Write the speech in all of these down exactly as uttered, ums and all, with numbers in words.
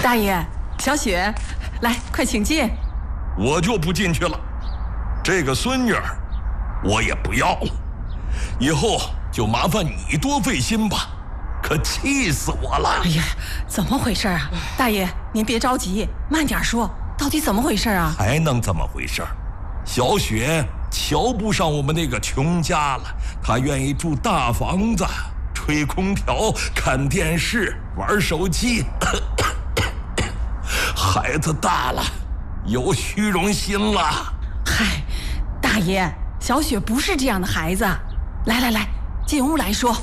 大爷，小雪，来，快请进。 我就不进去了，这个孙女儿，我也不要了。以后就麻烦你多费心吧，可气死我了！ 哎呀，怎么回事啊？大爷，您别着急，慢点说，到底怎么回事啊？ 还能怎么回事？小雪瞧不上我们那个穷家了，她愿意住大房子，吹空调、看电视、玩手机。孩子大了，有虚荣心了。 嗨，大爷，小雪不是这样的孩子。来来来，进屋来说。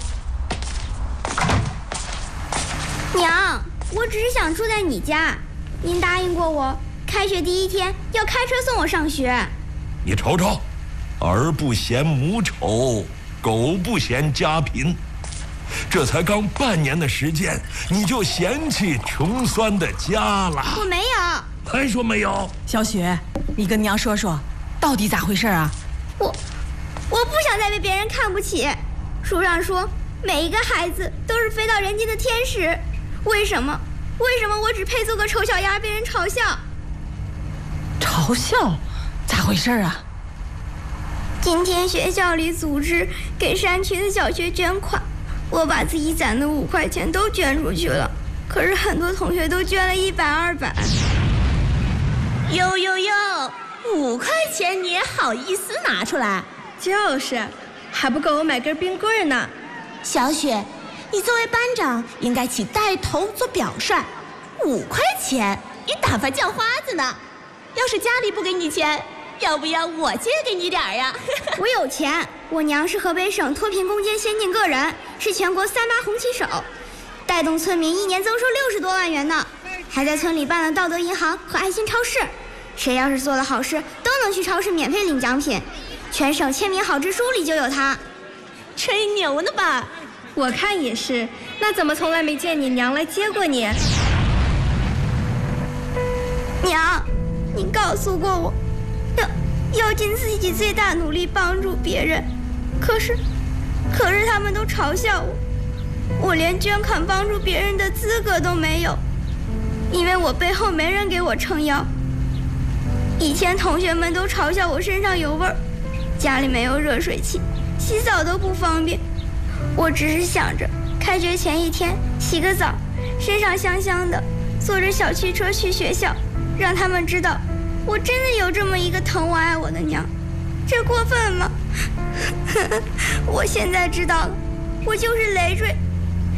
娘，我只是想住在你家，您答应过我，开学第一天要开车送我上学。 你瞅瞅，儿不嫌母丑，狗不嫌家贫。这才刚半年的时间，你就嫌弃穷酸的家了？ 我没有。 还说没有？ 小雪，你跟娘说说，到底咋回事啊？ 我，我不想再被别人看不起。书上说，每一个孩子都是飞到人间的天使，为什么？为什么我只配做个丑小鸭，被人嘲笑？ 嘲笑？咋回事啊？ 今天学校里组织给山区的小学捐款，我把自己攒的五块钱都捐出去了，可是很多同学都捐了一百、二百。 哟哟哟，五块钱你也好意思拿出来？ 就是，还不够我买根冰棍呢。 小雪，你作为班长应该起带头做表率。五块钱，你打发叫花子呢？要是家里不给你钱，要不要我借给你点儿呀？ 我有钱，我娘是河北省脱贫攻坚先进个人，是全国三八红旗手，带动村民一年增收六十多万元呢，还在村里办了道德银行和爱心超市，谁要是做了好事，都能去超市免费领奖品，全省千名好支书里就有他。 吹牛呢吧？ 我看也是，那怎么从来没见你娘来接过你？ 娘，您告诉过我，要要尽自己最大努力帮助别人，可是，可是他们都嘲笑我，我连捐款帮助别人的资格都没有，因为我背后没人给我撑腰。以前同学们都嘲笑我身上有味儿，家里没有热水器，洗澡都不方便。我只是想着开学前一天洗个澡，身上香香的，坐着小汽车去学校，让他们知道我真的有这么一个疼我爱我的娘。这过分吗？我现在知道了，我就是累赘，